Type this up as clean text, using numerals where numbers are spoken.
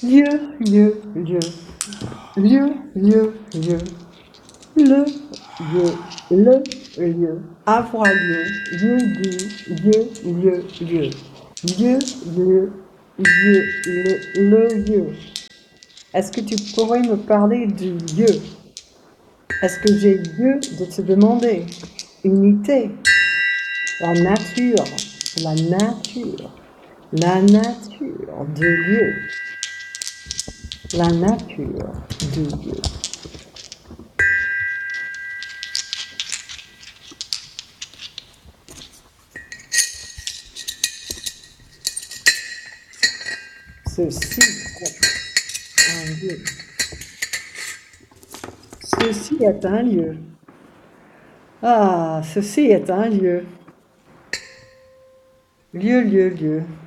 Lieu, lieu, lieu. Lieu, lieu, lieu. Le lieu. Avoir lieu. Lieu, lieu, lieu, lieu. Lieu, lieu, le lieu. Est-ce que tu pourrais me parler du lieu? Est-ce que j'ai lieu de te demander? Unité. La nature. La nature. La nature de lieu. La nature de lieu. Ceci est un lieu. Ceci est un lieu. Ah, ceci est un lieu. Lieu, lieu, lieu.